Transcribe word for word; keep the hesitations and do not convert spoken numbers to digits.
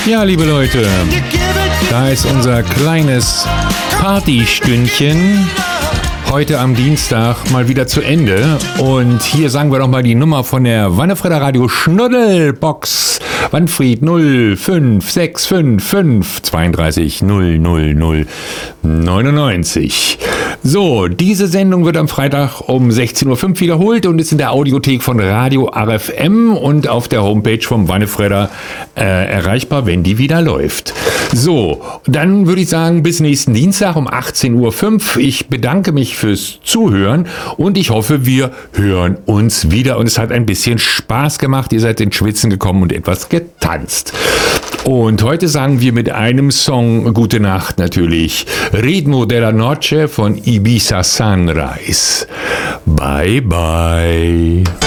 Ja, liebe Leute, da ist unser kleines Partystündchen heute am Dienstag mal wieder zu Ende. Und hier sagen wir doch mal die Nummer von der Wannefrieder Radio Schnuddelbox. Wanfried null fünf sechs fünf fünf zweiunddreißig null null null neunundneunzig. So, diese Sendung wird am Freitag um sechzehn Uhr fünf wiederholt und ist in der Audiothek von Radio R F M und auf der Homepage vom Wannefrieder äh, erreichbar, wenn die wieder läuft. So, dann würde ich sagen, bis nächsten Dienstag um achtzehn Uhr fünf. Ich bedanke mich fürs Zuhören und ich hoffe, wir hören uns wieder. Und es hat ein bisschen Spaß gemacht. Ihr seid ins Schwitzen gekommen und etwas getanzt. Und heute sagen wir mit einem Song Gute Nacht natürlich. Ritmo della Noche von Ibiza Sunrise. Bye bye.